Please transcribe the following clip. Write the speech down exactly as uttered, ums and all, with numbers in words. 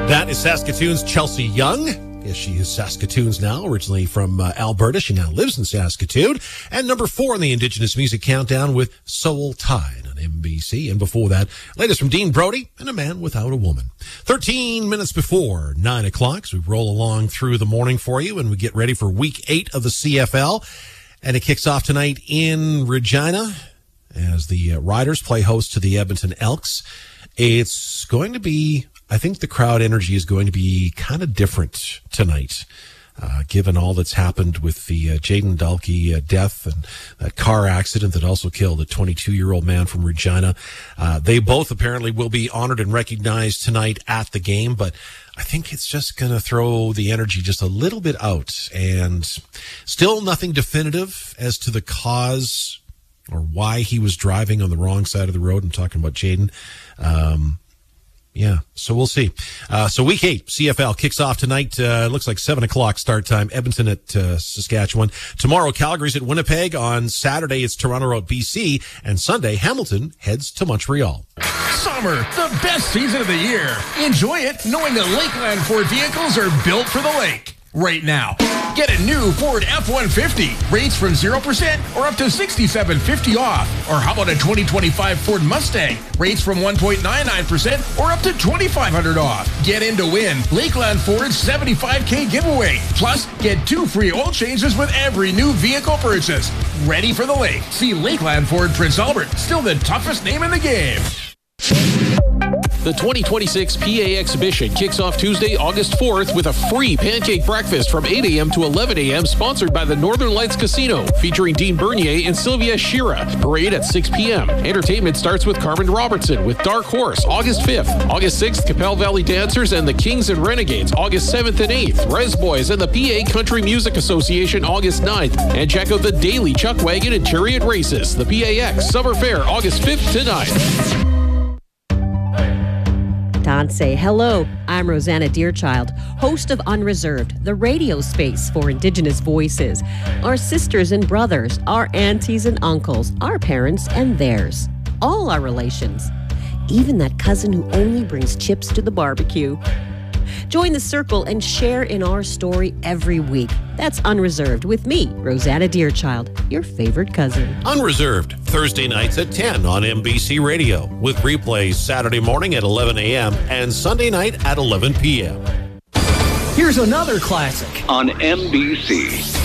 That is Saskatoon's Chelsea Young. Yes, she is Saskatoon's now, originally from uh, Alberta. She now lives in Saskatoon. And number four in the Indigenous Music Countdown with Soul Tide on M B C. And before that, latest from Dean Brody and A Man Without a Woman. thirteen minutes before nine o'clock, so we roll along through the morning for you and we get ready for week eight of the C F L. And it kicks off tonight in Regina as the uh, Riders play host to the Edmonton Elks. It's going to be... I think the crowd energy is going to be kind of different tonight, uh, given all that's happened with the uh, Jaden Dalkey uh, death and that car accident that also killed a twenty-two-year-old man from Regina. Uh, they both apparently will be honored and recognized tonight at the game, but I think it's just going to throw the energy just a little bit out. And still nothing definitive as to the cause or why he was driving on the wrong side of the road. I'm talking about Jaden. Um Yeah, so we'll see. Uh, so week eight, C F L kicks off tonight. Uh, it looks like seven o'clock start time. Edmonton at uh, Saskatchewan. Tomorrow, Calgary's at Winnipeg. On Saturday, it's Toronto at B C. And Sunday, Hamilton heads to Montreal. Summer, the best season of the year. Enjoy it knowing that Lakeland Ford vehicles are built for the lake. Right now, get a new Ford F one fifty. Rates from zero percent or up to sixty-seven fifty off. Or how about a twenty twenty-five Ford Mustang? Rates from one point nine nine percent or up to twenty-five hundred off. Get in to win Lakeland Ford's seventy-five K giveaway. Plus, get two free oil changes with every new vehicle purchase. Ready for the lake. See Lakeland Ford Prince Albert, still the toughest name in the game. The twenty twenty-six P A exhibition kicks off Tuesday, August fourth with a free pancake breakfast from eight a.m. to eleven a.m. sponsored by the Northern Lights Casino, featuring Dean Bernier and Sylvia Shira. Parade at six p.m. Entertainment starts with Carmen Robertson with Dark Horse, August fifth. August sixth, Capel Valley Dancers and the Kings and Renegades, August seventh and eighth. Res Boys and the P A Country Music Association, August ninth. And check out the Daily Chuck Wagon and Chariot Races, the P A X Summer Fair, August fifth to ninth. Say hello. I'm Rosanna Deerchild, host of Unreserved, the radio space for Indigenous voices. Our sisters and brothers, our aunties and uncles, our parents and theirs. All our relations. Even that cousin who only brings chips to the barbecue. Join the circle and share in our story every week. That's Unreserved with me, Rosanna Deerchild, your favorite cousin. Unreserved, Thursday nights at ten on M B C Radio, with replays Saturday morning at eleven a.m. and Sunday night at eleven p.m. Here's another classic on M B C.